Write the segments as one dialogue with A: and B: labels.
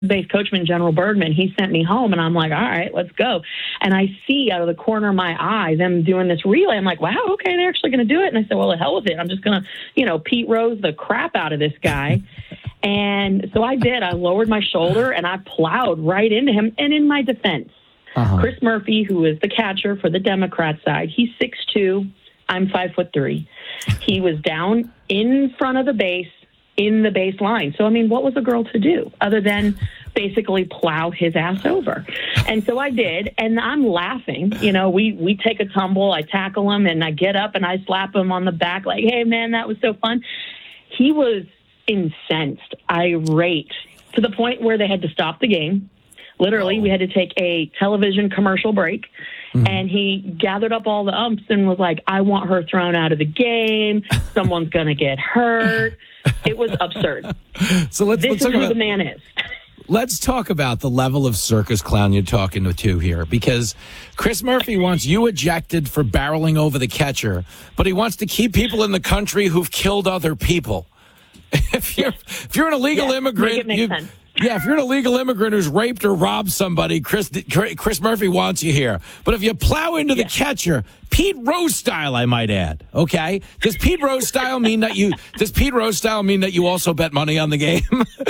A: base coachman, General Bergman, he sent me home, and I'm like, all right, let's go. And I see out of the corner of my eye them doing this relay. I'm like, wow, okay, they're actually going to do it. And I said, well, the hell with it. I'm just going to, Pete Rose the crap out of this guy. And so I did. I lowered my shoulder, and I plowed right into him. And in my defense, Chris Murphy, who is the catcher for the Democrat side, he's 6'2". I'm 5'3". He was down in front of the base, in the base line. So, what was a girl to do other than basically plow his ass over? And so I did, and I'm laughing. We take a tumble, I tackle him, and I get up and I slap him on the back like, hey, man, that was so fun. He was incensed, irate, to the point where they had to stop the game. Literally, we had to take a television commercial break, and he gathered up all the umps and was like, I want her thrown out of the game. Someone's going to get hurt. It was absurd.
B: So let's
A: talk
B: about
A: who the man is.
B: Let's talk about the level of circus clown you're talking to here, because Chris Murphy wants you ejected for barreling over the catcher, but he wants to keep people in the country who've killed other people. If you're an illegal immigrant, if you're an illegal immigrant who's raped or robbed somebody, Chris Murphy wants you here. But if you plow into the catcher, Pete Rose style, I might add. Okay, does Pete Rose style mean that you also bet money on the game?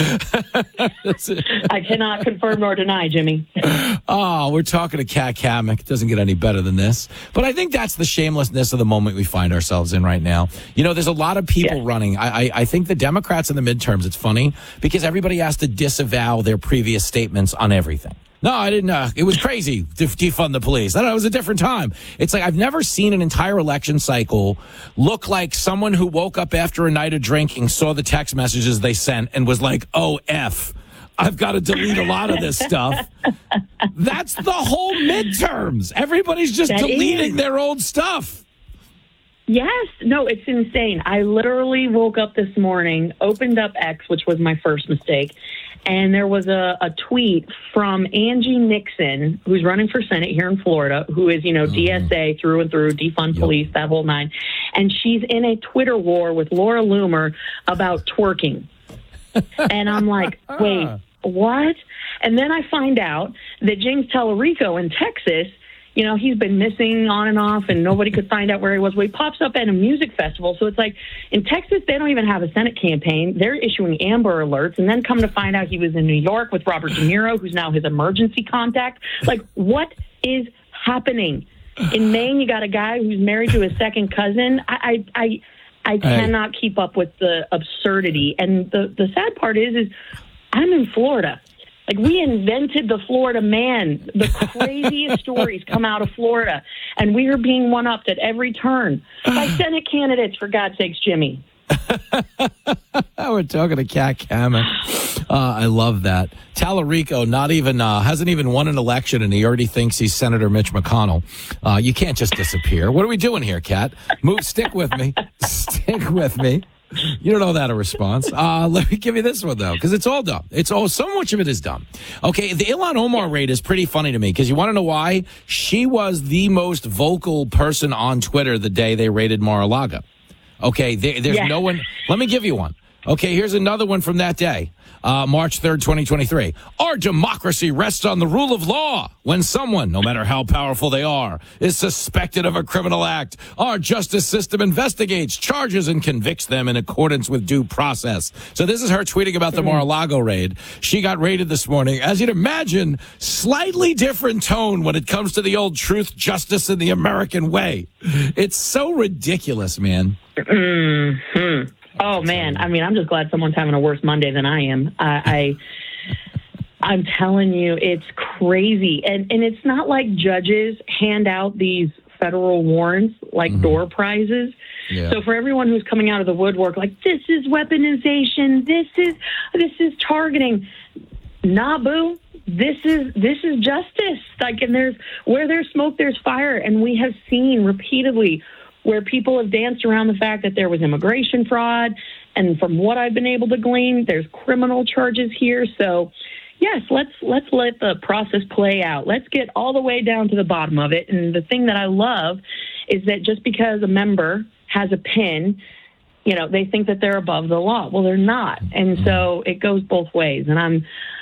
A: I cannot confirm nor deny, Jimmy.
B: Oh, we're talking to Kat Cammack. It doesn't get any better than this. But I think that's the shamelessness of the moment we find ourselves in right now. There's a lot of people running. I think the Democrats in the midterms, it's funny because everybody has to disavow their previous statements on everything. No, I didn't. It was crazy to defund the police. I don't know. It was a different time. It's like I've never seen an entire election cycle look like someone who woke up after a night of drinking, saw the text messages they sent, and was like, oh, F. I've got to delete a lot of this stuff. That's the whole midterms. Everybody's just deleting their old stuff.
A: Yes. No, it's insane. I literally woke up this morning, opened up X, which was my first mistake, and there was a tweet from Angie Nixon, who's running for Senate here in Florida, who is, DSA through and through, defund police, that whole nine. And she's in a Twitter war with Laura Loomer about twerking. And I'm like, wait, what? And then I find out that James Tallarico in Texas, he's been missing on and off, and nobody could find out where he was. Well, he pops up at a music festival. So it's like in Texas, they don't even have a Senate campaign. They're issuing Amber Alerts, and then come to find out he was in New York with Robert De Niro, who's now his emergency contact. Like, what is happening? In Maine, you got a guy who's married to his second cousin. I cannot keep up with the absurdity. And the sad part is I'm in Florida. Like, we invented the Florida man. The craziest stories come out of Florida, and we are being one-upped at every turn by Senate candidates, for God's sakes, Jimmy.
B: We're talking to Kat Cammack. I love that. Tallarico hasn't even won an election, and he already thinks he's Senator Mitch McConnell. You can't just disappear. What are we doing here, Kat? Stick with me. Stick with me. You don't know that a response. Let me give you this one, though, because it's all done. So much of it is done. Okay, the Ilhan Omar raid is pretty funny to me, because you want to know why? She was the most vocal person on Twitter the day they raided Mar-a-Lago. Okay, there's no one. Let me give you one. Okay, here's another one from that day. March 3rd, 2023. Our democracy rests on the rule of law. When someone, no matter how powerful they are, is suspected of a criminal act, our justice system investigates, charges, and convicts them in accordance with due process. So this is her tweeting about the Mar-a-Lago raid. She got raided this morning. As you'd imagine, slightly different tone when it comes to the old truth, justice, and the American way. It's so ridiculous, man.
A: Mm-hmm. Oh, man. I'm just glad someone's having a worse Monday than I am. I'm telling you, it's crazy. And it's not like judges hand out these federal warrants like door prizes. Yeah. So for everyone who's coming out of the woodwork, like, this is weaponization, this is targeting. Nah, boo. This is justice. Like, and where there's smoke, there's fire. And we have seen repeatedly where people have danced around the fact that there was immigration fraud. And from what I've been able to glean, there's criminal charges here. So, yes, let's let the process play out. Let's get all the way down to the bottom of it. And the thing that I love is that just because a member has a pin, they think that they're above the law. Well, they're not. And so it goes both ways. And